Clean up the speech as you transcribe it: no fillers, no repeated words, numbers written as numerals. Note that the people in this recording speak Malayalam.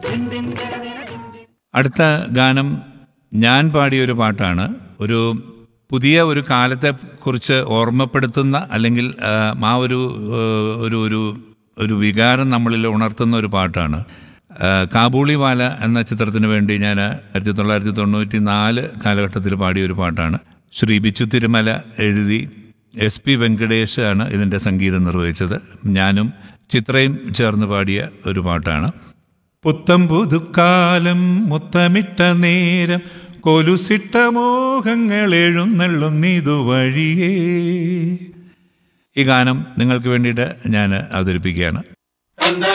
അടുത്ത ഗാനം ഞാൻ പാടിയൊരു പാട്ടാണ്. ഒരു പുതിയ ഒരു കാലത്തെക്കുറിച്ച് ഓർമ്മപ്പെടുത്തുന്ന അല്ലെങ്കിൽ ആ ഒരു ഒരു ഒരു ഒരു വികാരം നമ്മളിൽ ഉണർത്തുന്ന ഒരു പാട്ടാണ്. കാബൂളിവാല എന്ന ചിത്രത്തിന് വേണ്ടി ഞാൻ 1994 കാലഘട്ടത്തിൽ പാടിയൊരു പാട്ടാണ്. ശ്രീ ബിച്ചു തിരുമല എഴുതി SP വെങ്കടേഷ് ആണ് ഇതിൻ്റെ സംഗീതം നിർവഹിച്ചത്. ഞാനും ചിത്രയും ചേർന്ന് പാടിയ ഒരു പാട്ടാണ്. പുത്തം പുതുക്കാലം മുത്തമിട്ട നേരം കൊലുസിട്ട മോഹങ്ങൾ എഴുന്നള്ളുന്നിതുവഴിയേ. ഈ ഗാനം നിങ്ങൾക്ക് വേണ്ടിയിട്ട് ഞാൻ അവതരിപ്പിക്കുകയാണ്.